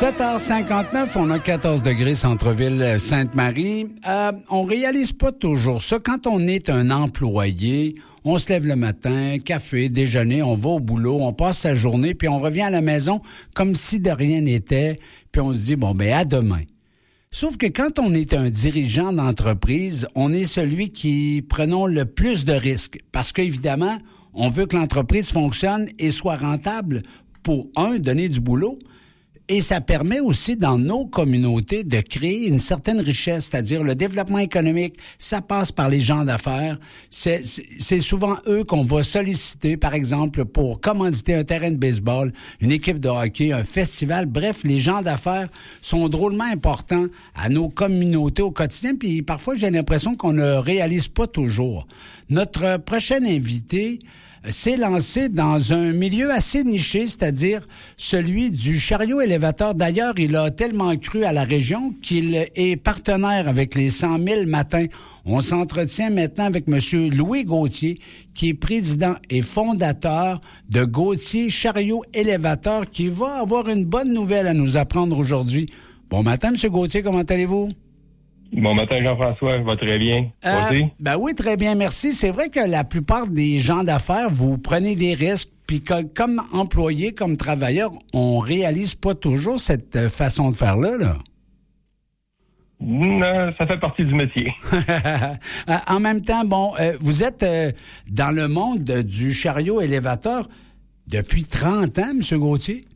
7h59, on a 14 degrés centre-ville Sainte-Marie. On réalise pas toujours ça. Quand on est un employé, on se lève le matin, café, déjeuner, on va au boulot, on passe sa journée, puis on revient à la maison comme si de rien n'était, puis on se dit, bon, ben à demain. Sauf que quand on est un dirigeant d'entreprise, on est celui qui prenons le plus de risques. Parce qu'évidemment, on veut que l'entreprise fonctionne et soit rentable pour, donner du boulot. Et ça permet aussi dans nos communautés de créer une certaine richesse, c'est-à-dire le développement économique, ça passe par les gens d'affaires. C'est souvent eux qu'on va solliciter, par exemple, pour commanditer un terrain de baseball, une équipe de hockey, un festival. Bref, les gens d'affaires sont drôlement importants à nos communautés au quotidien, puis parfois j'ai l'impression qu'on ne réalise pas toujours. Notre prochain invité s'est lancé dans un milieu assez niché, c'est-à-dire celui du chariot élévateur. D'ailleurs, il a tellement cru à la région qu'il est partenaire avec les 100 000 matins. On s'entretient maintenant avec M. Louis Gauthier, qui est président et fondateur de Gauthier Chariot Élévateur, qui va avoir une bonne nouvelle à nous apprendre aujourd'hui. Bon matin, M. Gauthier, comment allez-vous? Bon matin, Jean-François. Va très bien. Ben oui, très bien, merci. C'est vrai que la plupart des gens d'affaires, vous prenez des risques, puis comme employé, comme travailleur, on réalise pas toujours cette façon de faire-là, là. Non, ça fait partie du métier. En même temps, vous êtes dans le monde du chariot élévateur depuis 30 ans, M. Gauthier?